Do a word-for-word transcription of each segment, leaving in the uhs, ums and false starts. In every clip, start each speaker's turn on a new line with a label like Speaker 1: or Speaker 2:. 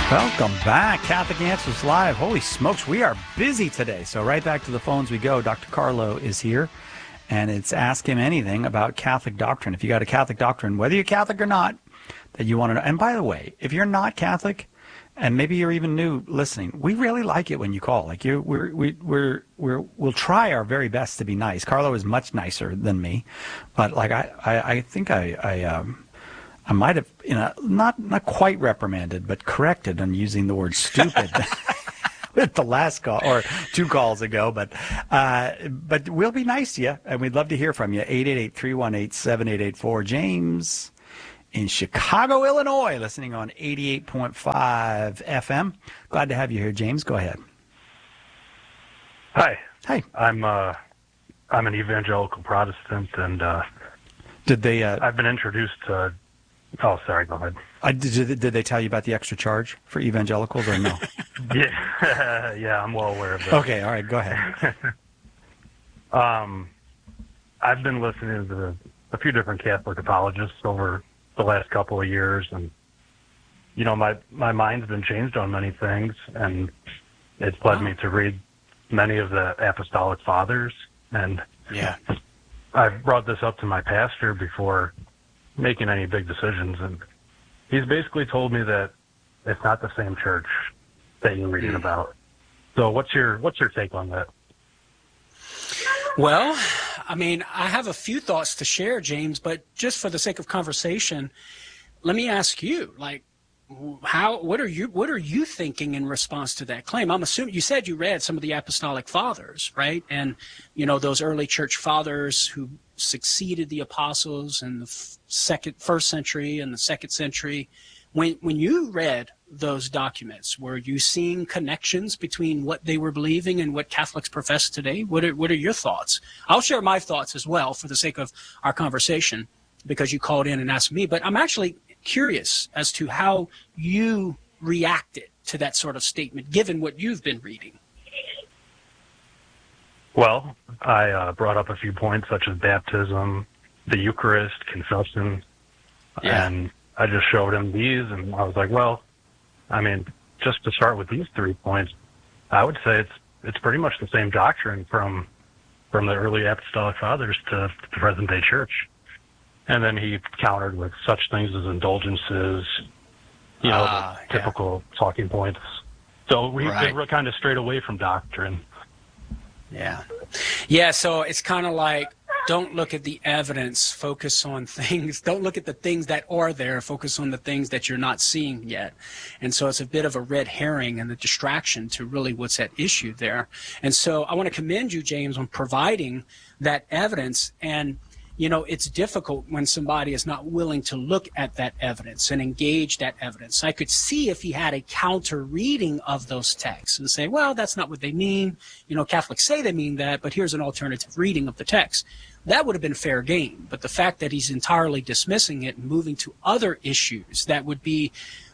Speaker 1: Welcome back, Catholic Answers Live. Holy smokes, we are busy today. So right back to the phones we go. Doctor Carlo is here, and it's Ask Him Anything about Catholic doctrine. If you got a Catholic doctrine, whether you're Catholic or not, that you want to know. And by the way, if you're not Catholic, and maybe you're even new listening, we really like it when you call. Like you, we're, we, we're, we're, we'll try our very best to be nice. Carlo is much nicer than me, but like I, I, I think I, I, um, I might have, you know, not not quite reprimanded, but corrected on using the word stupid with the last call or two calls ago. But uh, but we'll be nice to you, and we'd love to hear from you. eight eight eight, three one eight, seven eight eight four. James in Chicago, Illinois, listening on eighty-eight point five F M. Glad to have you here, James. Go ahead.
Speaker 2: Hi.
Speaker 1: Hi.
Speaker 2: I'm uh, I'm an evangelical Protestant, and uh,
Speaker 1: did they? Uh,
Speaker 2: I've been introduced to. Oh, sorry. Go ahead.
Speaker 1: I, did, did they tell you about the extra charge for evangelicals or no?
Speaker 2: yeah, yeah, I'm well aware of that.
Speaker 1: Okay, all right, go ahead.
Speaker 2: um, I've been listening to a few different Catholic apologists over the last couple of years, and you know, my my mind's been changed on many things, and it's led
Speaker 1: wow.
Speaker 2: me to read many of the Apostolic Fathers, and
Speaker 1: yeah,
Speaker 2: I've brought this up to my pastor before making any big decisions, and he's basically told me that it's not the same church that you're reading mm. about. So what's your what's your take on that?
Speaker 3: Well, I mean, I have a few thoughts to share, James, but just for the sake of conversation, let me ask you, like, how what are you what are you thinking in response to that claim? I'm assuming you said you read some of the Apostolic Fathers, right? And you know, those early church fathers who succeeded the apostles in the second first century and the second century. When when you read those documents, were you seeing connections between what they were believing and what Catholics profess today? What are what are your thoughts? I'll share my thoughts as well for the sake of our conversation, because you called in and asked me, but I'm actually curious as to how you reacted to that sort of statement, given what you've been reading.
Speaker 2: Well, I uh, brought up a few points such as baptism, the Eucharist, confession,
Speaker 3: yeah.
Speaker 2: and I just showed him these, and I was like, well, I mean, just to start with these three points, I would say it's it's pretty much the same doctrine from from the early Apostolic Fathers to the present-day church. And then he countered with such things as indulgences, you know,
Speaker 3: uh,
Speaker 2: the typical yeah. talking points. So we,
Speaker 3: right.
Speaker 2: we're kind of straight away from doctrine.
Speaker 3: Yeah. Yeah, so it's kind of like, don't look at the evidence, focus on things. Don't look at the things that are there, focus on the things that you're not seeing yet. And so it's a bit of a red herring and a distraction to really what's at issue there. And so I want to commend you, James, on providing that evidence. And you know, it's difficult when somebody is not willing to look at that evidence and engage that evidence. I could see if he had a counter reading of those texts and say, well, that's not what they mean. You know, Catholics say they mean that, but here's an alternative reading of the text. That would have been fair game. But the fact that he's entirely dismissing it and moving to other issues that would be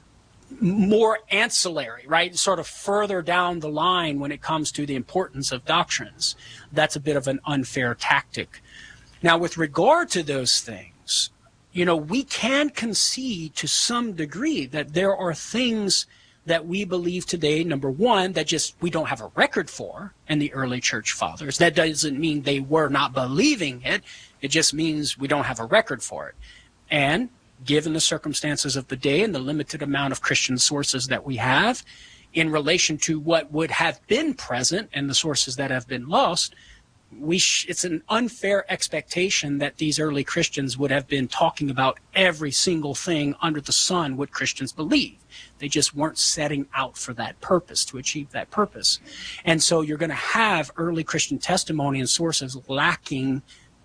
Speaker 3: more ancillary, right, sort of further down the line when it comes to the importance of doctrines, that's a bit of an unfair tactic. Now, with regard to those things, you know, we can concede to some degree that there are things that we believe today, number one, that just we don't have a record for in the early church fathers. That doesn't mean they were not believing it. It just means we don't have a record for it. And given the circumstances of the day and the limited amount of Christian sources that we have in relation to what would have been present and the sources that have been lost, we sh- it's an unfair expectation that these early Christians would have been talking about every single thing under the sun what Christians believe. They just weren't setting out for that purpose, to achieve that purpose. And so you're going to have early Christian testimony and sources lacking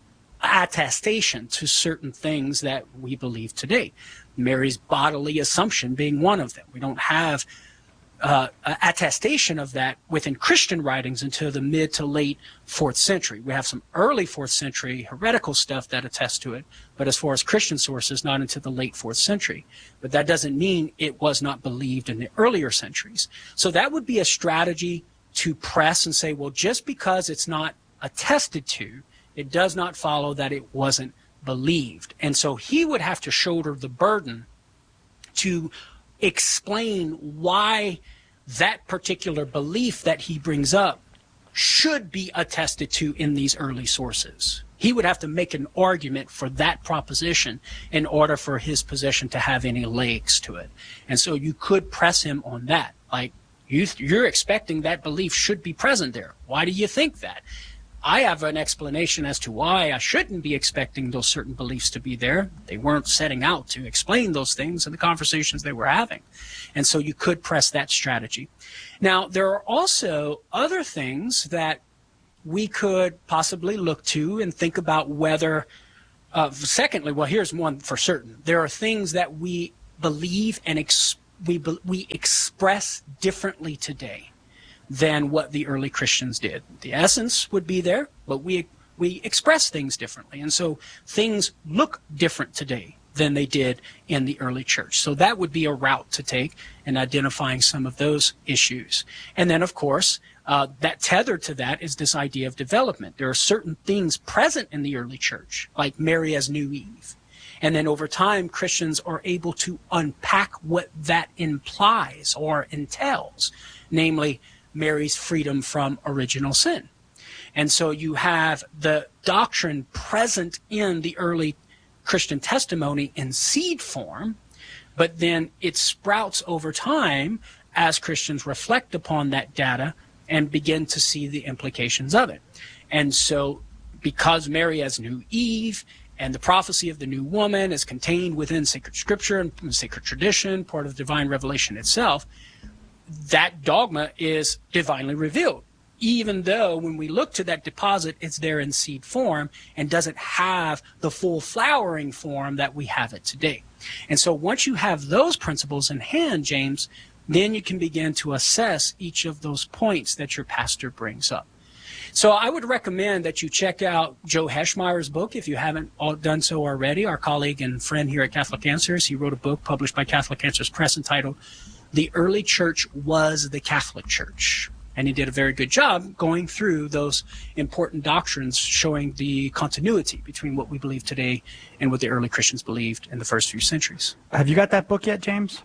Speaker 3: attestation to certain things that we believe today. Mary's bodily assumption being one of them. We don't have Uh, attestation of that within Christian writings until the mid to late fourth century. We have some early fourth century heretical stuff that attests to it, but as far as Christian sources, not until the late fourth century. But that doesn't mean it was not believed in the earlier centuries. So that would be a strategy to press and say, well, just because it's not attested to, it does not follow that it wasn't believed. And so he would have to shoulder the burden to explain why that particular belief that he brings up should be attested to in these early sources. He would have to make an argument for that proposition in order for his position to have any legs to it. And so you could press him on that. Like, you, you're expecting that belief should be present there. Why do you think that? I have an explanation as to why I shouldn't be expecting those certain beliefs to be there. They weren't setting out to explain those things in the conversations they were having. And so you could press that strategy. Now, there are also other things that we could possibly look to and think about whether, uh, secondly, well, here's one for certain. There are things that we believe and ex- we, be- we express differently today than what the early Christians did. The essence would be there, but we we express things differently. And so things look different today than they did in the early church. So that would be a route to take in identifying some of those issues. And then, of course, uh, that tethered to that is this idea of development. There are certain things present in the early church, like Mary as new Eve. And then over time, Christians are able to unpack what that implies or entails, namely, Mary's freedom from original sin. And so you have the doctrine present in the early Christian testimony in seed form, but then it sprouts over time as Christians reflect upon that data and begin to see the implications of it. And so because Mary as new Eve and the prophecy of the new woman is contained within sacred scripture and sacred tradition, part of divine revelation itself, that dogma is divinely revealed, even though when we look to that deposit, it's there in seed form and doesn't have the full flowering form that we have it today. And so once you have those principles in hand, James, then you can begin to assess each of those points that your pastor brings up. So I would recommend that you check out Joe Heschmeyer's book if you haven't done so already. Our colleague and friend here at Catholic Answers, he wrote a book published by Catholic Answers Press entitled The Early Church Was the Catholic Church. And he did a very good job going through those important doctrines, showing the continuity between what we believe today and what the early Christians believed in the first few centuries.
Speaker 1: Have you got that book yet, James?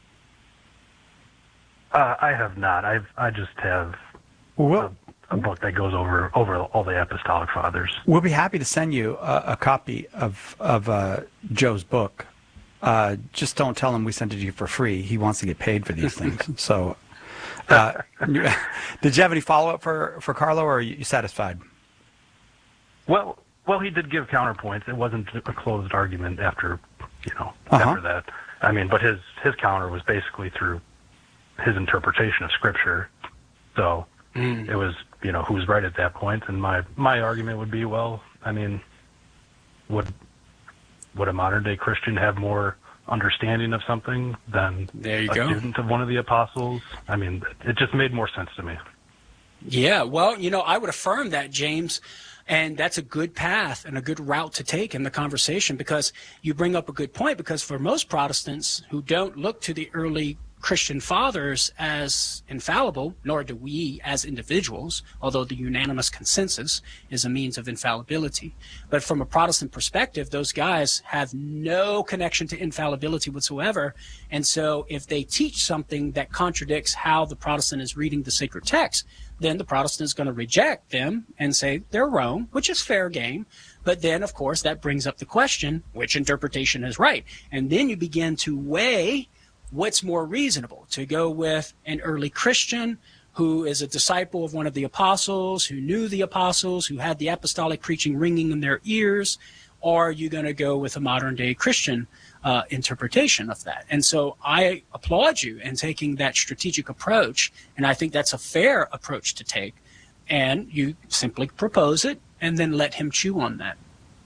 Speaker 2: Uh, I have not. I've I just have
Speaker 1: Well,
Speaker 2: a, a book that goes over over all the Apostolic Fathers.
Speaker 1: We'll be happy to send you a, a copy of of uh, Joe's book. Uh, just don't tell him we sent it to you for free. He wants to get paid for these things. So, uh, did you have any follow-up for, for Carlo, or are you satisfied?
Speaker 2: Well, well, he did give counterpoints. It wasn't a closed argument after, you know,
Speaker 1: Uh-huh.
Speaker 2: after that. I mean, but his, his counter was basically through his interpretation of Scripture. So mm. it was, you know, who's right at that point. And my, my argument would be, well, I mean, would... Would a modern-day Christian have more understanding of something than
Speaker 3: there you
Speaker 2: a
Speaker 3: go.
Speaker 2: student of one of the apostles? I mean, it just made more sense to me.
Speaker 3: Yeah, well, you know, I would affirm that, James, and that's a good path and a good route to take in the conversation, because you bring up a good point, because for most Protestants who don't look to the early Christian fathers as infallible, nor do we as individuals, although the unanimous consensus is a means of infallibility. But from a Protestant perspective, those guys have no connection to infallibility whatsoever. And so if they teach something that contradicts how the Protestant is reading the sacred text, then the Protestant is going to reject them and say they're wrong, which is fair game. But then, of course, that brings up the question, which interpretation is right? And then you begin to weigh what's more reasonable, to go with an early Christian who is a disciple of one of the apostles, who knew the apostles, who had the apostolic preaching ringing in their ears, or are you going to go with a modern-day Christian uh, interpretation of that? And so I applaud you in taking that strategic approach, and I think that's a fair approach to take. And you simply propose it, and then let him chew on that.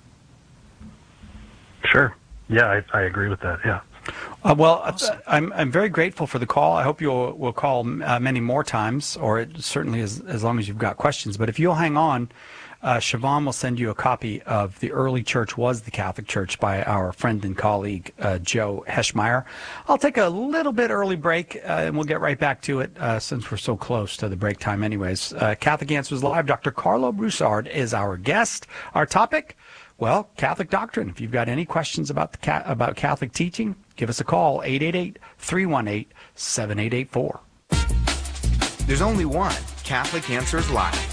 Speaker 2: Sure. Yeah, I, I agree with that, yeah.
Speaker 1: Uh, well,
Speaker 3: Awesome.
Speaker 1: uh, I'm I'm very grateful for the call. I hope you will will call uh, many more times, or it, certainly as as long as you've got questions. But if you'll hang on, uh, Siobhan will send you a copy of The Early Church Was the Catholic Church by our friend and colleague uh, Joe Heschmeyer. I'll take a little bit early break, uh, and we'll get right back to it uh, since we're so close to the break time anyways. Uh, Catholic Answers Live, Doctor Carlo Broussard is our guest. Our topic: well, Catholic doctrine. If you've got any questions about the about Catholic teaching, give us a call, eight eight eight, three one eight, seven eight eight four.
Speaker 4: There's only one Catholic Answers Live.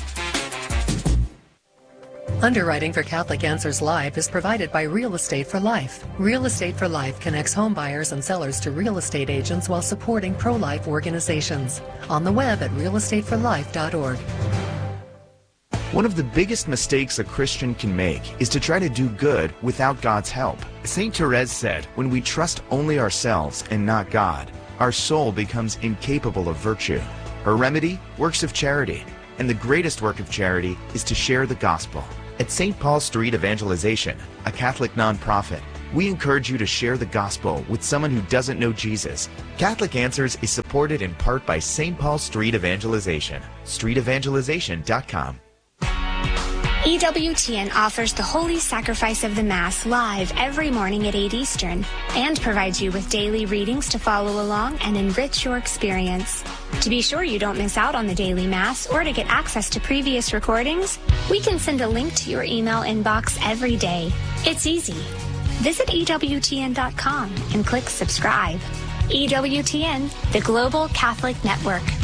Speaker 5: Underwriting for Catholic Answers Live is provided by Real Estate for Life. Real Estate for Life connects home buyers and sellers to real estate agents while supporting pro-life organizations. On the web at real estate for life dot org.
Speaker 4: One of the biggest mistakes a Christian can make is to try to do good without God's help. Saint Therese said, when we trust only ourselves and not God, our soul becomes incapable of virtue. Her remedy? Works of charity. And the greatest work of charity is to share the gospel. At Saint Paul Street Evangelization, a Catholic nonprofit, we encourage you to share the gospel with someone who doesn't know Jesus. Catholic Answers is supported in part by Saint Paul Street Evangelization. street evangelization dot com.
Speaker 6: E W T N offers the Holy Sacrifice of the Mass live every morning at eight Eastern and provides you with daily readings to follow along and enrich your experience. To be sure you don't miss out on the daily Mass or to get access to previous recordings, we can send a link to your email inbox every day. It's easy. Visit E W T N dot com and click subscribe. E W T N, the Global Catholic Network.